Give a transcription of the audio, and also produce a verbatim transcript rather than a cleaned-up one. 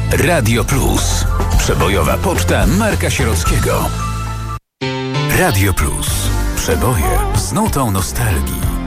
Radio Plus. Przebojowa poczta Marka Sierockiego. Radio Plus. Przeboje z nutą nostalgii.